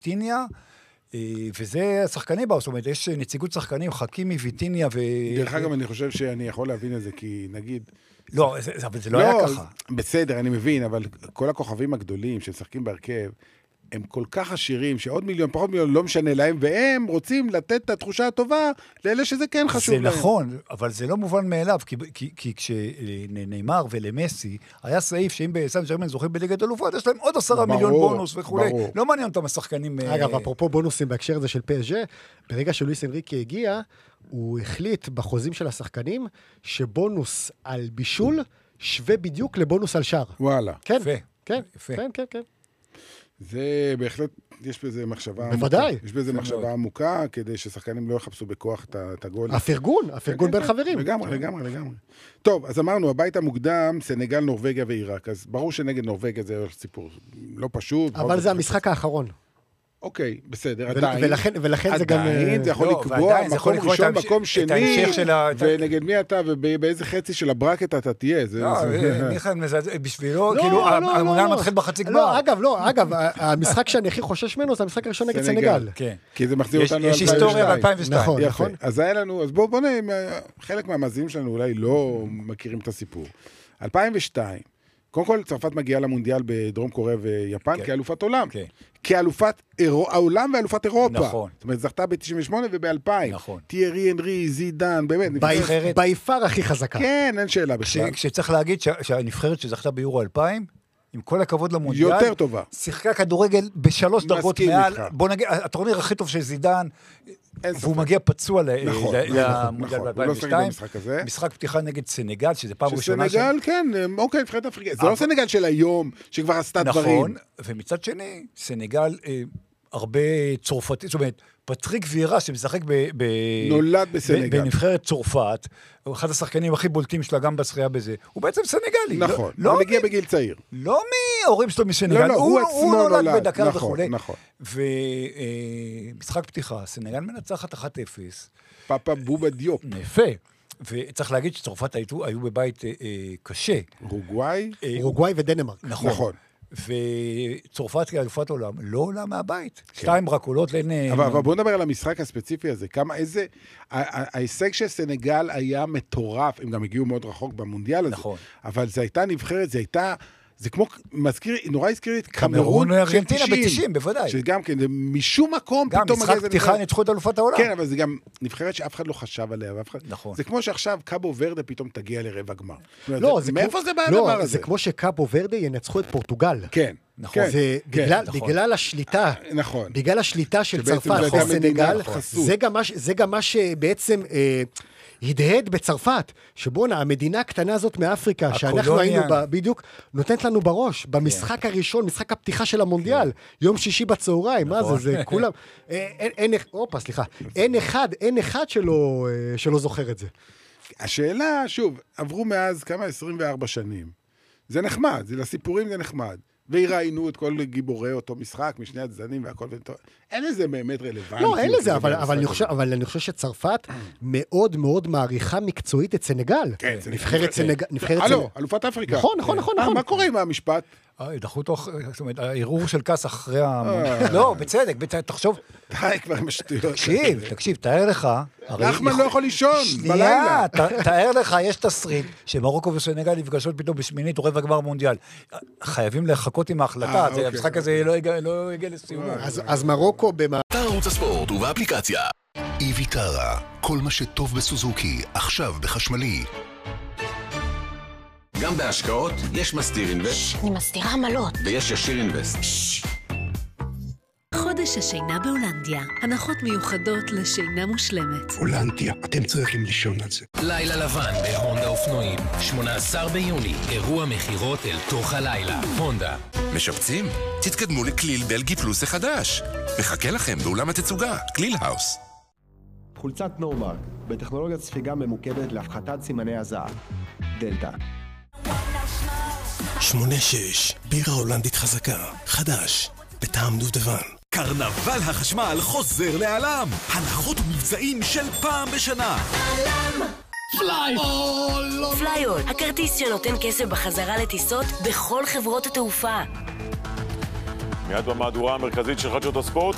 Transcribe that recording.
ויטיניה, וזה השחקנים באו, זאת אומרת, יש נציגות שחקנים, חכימי, ויטיניה דרך אגב, אני חושב שאני יכול להבין את זה, כי נגיד... לא, אבל זה לא היה ככה. בסדר, אני מבין, אבל כל הכוכבים הגדולים שמשחקים בהרכב, הם כל כך עשירים, שעוד מיליון, פחות מיליון, לא משנה להם, והם רוצים לתת את התחושה הטובה לאלה שזה כן חשוב להם. זה נכון, אבל זה לא מובן מאליו, כי כשנאמר ולמסי, היה סעיף שאם בסן ז'רמן זוכים בליגת אלופות, יש להם עוד 10 מיליון בונוס וכו'. לא מעניין אותם השחקנים... אגב, אפרופו בונוסים בהקשר הזה של PSG, ברגע שלואיס אנריקי הגיע, הוא החליט בחוזים של השחקנים, שבונוס על בישול שווה בדיוק לבונוס על שער. וואלה. כן, יפה. כן. זה בהחלט, יש בזה מחשבה בוודאי. עמוקה. יש בזה מחשבה עמוקה, כדי ששחקנים לא יחפשו בכוח את הגול. הפרגון בין חברים. לגמרי. טוב, אז אמרנו, הבית המוקדם, סנגל, נורווגיה ועיראק. אז ברור שנגד נורווגיה זה סיפור לא פשוט. אבל זה המשחק האחרון. אוקיי, בסדר, עדיין. ולכן זה גם... עדיין, זה יכול לקבוע מקום ראשון, מקום שני, ונגד מי אתה, ובאיזה חצי של הברקט אתה תהיה. מיכאל, בשבילו, כאילו, המונדיאל מתחיל בחצי גמר. אגב, המשחק שאני הכי חושש ממנו, זה המשחק הראשון נגד סנגל. כי זה מחזיר אותנו יש היסטוריה ב-2002. נכון. אז היה לנו, אז בואו חלק מהמאזינים שלנו אולי לא מכירים את הסיפור. 2002, קודם כל, צרפת מגיעה למונדיאל בדרום קוריאה ויפן כאלופת עולם. כאלופת העולם ואלופת אירופה. נכון. זאת אומרת, זכתה ב-98 וב-2000. נכון. תיארי, אנרי, זידן, באמת. ביפר הכי חזקה. כן, אין שאלה בכלל. כשצריך להגיד שהנבחרת שזכתה ביורו 2000, עם כל הכבוד למונדיאל, יותר טובה. שיחקה כדורגל בשלוש דרגות מעל, בוא נגיד, הטורניר הכי טוב של זידן, והוא מגיע פצוע למונדיאל ב-2002, משחק פתיחה נגד סנגל, שזה פעם ראשונה. סנגל, כן, אוקיי, נבחרת אפריקאית. זה לא סנגל של היום, שכבר עשתה דברים. נכון, ומצד שני, סנגל הרבה צרפתי, זאת אומרת, פטריק וירה שמשחק נולד בסנגל. בנבחרת צרפת, הוא אחד השחקנים הכי בולטים שלה גם בשחייה בזה, הוא בעצם סנגלי. נכון, הוא מגיע בגיל צעיר. לא מההורים שלו מסנגל, הוא נולד בדקר וכו'. נכון. ומשחק פתיחה, סנגל מנצחת 1-0. פאפה בובה דיופ. יפה. וצריך להגיד שצרפת היו בבית קשה. אורוגוואי ודנמרק. נכון. וצרפת כאלופת עולם לא עולה מהבית. 2 רק עולות אבל בואו נדבר על המשחק הספציפי הזה. ההישג של סנגל היה מטורף, הם גם הגיעו מאוד רחוק במונדיאל הזה. נכון. אבל זה הייתה נבחרת, זה כמו, נורא הזכיר את קמרון של 90, בוודאי. שגם כן, משום מקום גם משחק פתיחה ניצחו את אלופת העולם. כן, אבל זה גם נבחרת שאף אחד לא חשב עליה. נכון. זה כמו שעכשיו קאבו ורדה פתאום תגיע לרבע גמר. מאיפה זה בא הדבר הזה? זה כמו שקאבו ורדה ינצחו את פורטוגל. כן. נכון. זה בגלל השליטה. נכון. בגלל השליטה של צרפת וסנגל. זה גם מה שבעצם... הדהד בצרפת, שבונה, המדינה הקטנה הזאת מאפריקה, שאנחנו היינו בדיוק, נותנת לנו בראש, במשחק הראשון, משחק הפתיחה של המונדיאל, יום שישי בצהריים, מה זה, זה כולם, אין אחד שלא זוכר את זה. השאלה, שוב, עברו מאז כמה 24 שנים, זה נחמד, לסיפורים זה נחמד, והראינו את כל גיבורי אותו משחק, משני הצדדים והכל, אין לזה באמת רלוונטי. לא, אין לזה, אבל אני חושב שצרפת מאוד מאוד מעריכה מקצועית את סנגל. כן, נבחרת סנגל. אלופת אפריקה. נכון. מה קורה עם המשפט? דחו תוך, זאת אומרת, הערעור של כס אחרי לא, בצדק, תחשוב. די כבר עם השטויות. תקשיב, תאר לך. נחמן לא יכול לישון בלילה. תאר לך, יש תסריט, שמרוקו וסנגל נפגשות פתאום בשמינית או רבע גמר מונדיאל. חייבים לחכות עם ההחלטה, המשחק הזה לא יגיע לסיום. אז מרוקו אתר ערוץ הספורט ובאפליקציה. איביטרה, כל מה שטוב בסוזוקי, עכשיו בחשמלי. גם בהשקעות יש מסתיר אינבסט. אני מסתירה עמלות. ויש ישיר אינבסט. חודש השינה בהולנדיה. הנחות מיוחדות לשינה מושלמת. הולנדיה, אתם צריכים לישון על זה. לילה לבן בהונדה אופנועים. 18 ביוני, אירוע מחירות אל תוך הלילה. הונדה. משפצים? תתקדמו לכליל בלגי פלוס החדש. מחכה לכם באולם התצוגה, כליל האוס. חולצת נורמרק, בטכנולוגיית ספיגה ממוקדת להפחתת סימני הזהב. דלטה. 8-6, בירה הולנדית חזקה, חדש, בטעם דובדבן. קרנבל החשמל חוזר לעלם. הנחות ומבצעים של פעם בשנה. עלם! פליול, הכרטיס שנותן כסף בחזרה לטיסות בכל חברות התעופה. מיד במהדורה המרכזית של חדשות הספורט,